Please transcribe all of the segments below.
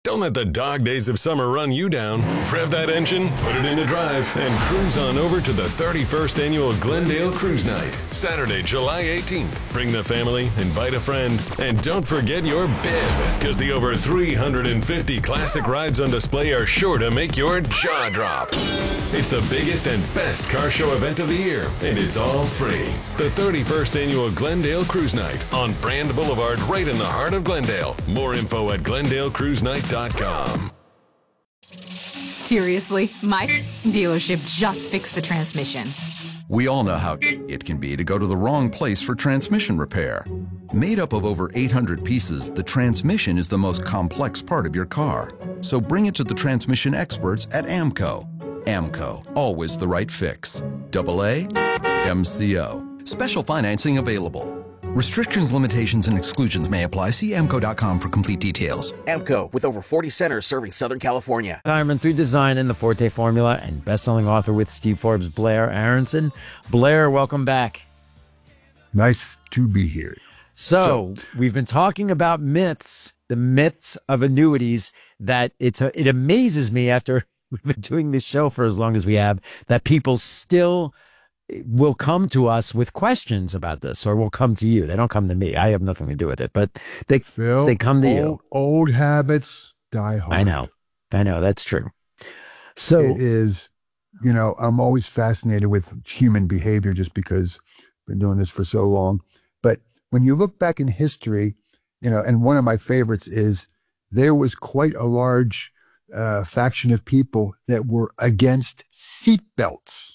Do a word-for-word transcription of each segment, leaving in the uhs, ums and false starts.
Don't let the dog days of summer run you down. Rev that engine, put it into drive, and cruise on over to the thirty-first Annual Glendale Cruise Night, Saturday, July eighteenth. Bring the family, invite a friend, and don't forget your bib, because the over three hundred fifty classic rides on display are sure to make your jaw drop. It's the biggest and best car show event of the year, and it's all free. The thirty-first Annual Glendale Cruise Night on Brand Boulevard, right in the heart of Glendale. More info at glendale cruise night dot com. Seriously, my dealership just fixed the transmission. We all know how it can be to go to the wrong place for transmission repair. Made up of over eight hundred pieces, the transmission is the most complex part of your car. So bring it to the transmission experts at AMCO. AMCO, always the right fix. Double A, M C O. Special financing available. Restrictions, limitations, and exclusions may apply. See amco dot com for complete details. AMCO, with over forty centers serving Southern California. Retirement through design in the Forte Formula and best-selling author with Steve Forbes, Blair Aronson. Blair, welcome back. Nice to be here. So, so we've been talking about myths, the myths of annuities, that it's a, it amazes me after we've been doing this show for as long as we have, that people still will come to us with questions about this, or will come to you. They don't come to me. I have nothing to do with it, but they Phil, they come to old, you. Old habits die hard. I know. I know. That's true. So it is, you know, I'm always fascinated with human behavior just because I've been doing this for so long. But when you look back in history, you know, and one of my favorites is there was quite a large uh, faction of people that were against seatbelts.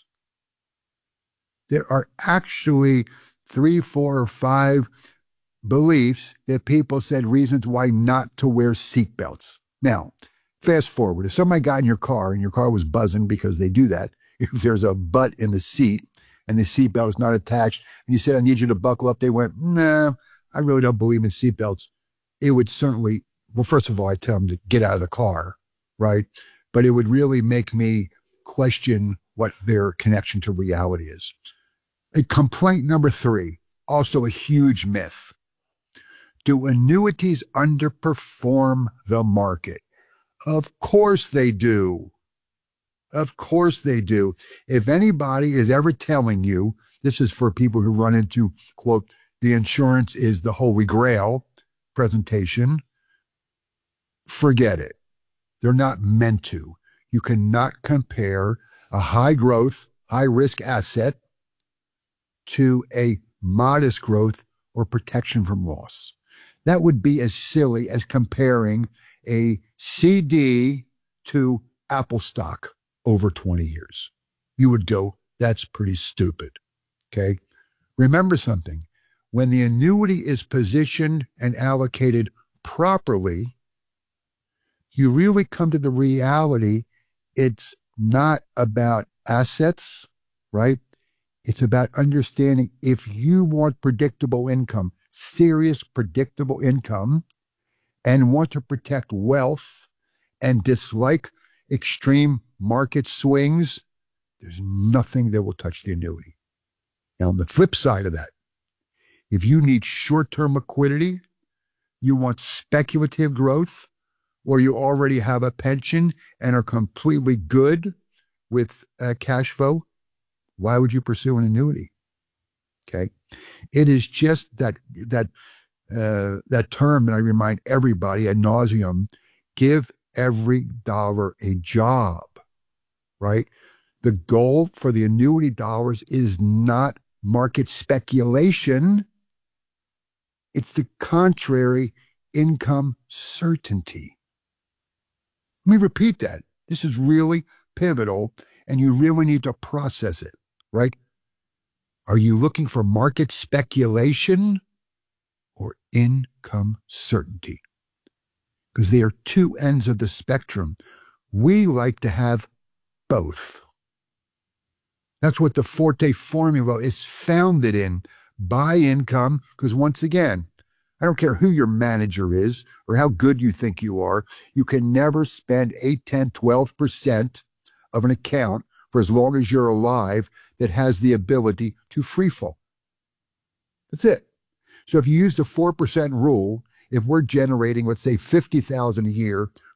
There are actually three, four, or five beliefs that people said reasons why not to wear seatbelts. Now, fast forward. If somebody got in your car and your car was buzzing, because they do that, if there's a butt in the seat and the seatbelt is not attached, and you said, I need you to buckle up, they went, nah, I really don't believe in seatbelts. It would certainly, well, first of all, I tell them to get out of the car, right? But it would really make me question what their connection to reality is. Complaint number three, also a huge myth. Do annuities underperform the market? Of course they do. Of course they do. If anybody is ever telling you, this is for people who run into, quote, the insurance is the holy grail presentation, forget it. They're not meant to. You cannot compare a high growth, high risk asset to a modest growth or protection from loss. That would be as silly as comparing a C D to Apple stock over twenty years. You would go, that's pretty stupid. Okay? Remember something. When the annuity is positioned and allocated properly, you really come to the reality it's not about assets, right? It's about understanding if you want predictable income, serious predictable income, and want to protect wealth and dislike extreme market swings, there's nothing that will touch the annuity. Now, on the flip side of that, if you need short-term liquidity, you want speculative growth, or you already have a pension and are completely good with uh, cash flow, why would you pursue an annuity? Okay. It is just that, that, uh, that term that I remind everybody ad nauseum, give every dollar a job, right? The goal for the annuity dollars is not market speculation. It's the contrary, income certainty. Let me repeat that. This is really pivotal, and you really need to process it, right? Are you looking for market speculation or income certainty? Because they are two ends of the spectrum. We like to have both. That's what the Forte formula is founded in. Buy income, because once again, I don't care who your manager is or how good you think you are, you can never spend eight, ten, twelve percent of an account for as long as you're alive that has the ability to free fall. That's it. So if you use the four percent rule, if we're generating, let's say, fifty thousand dollars a year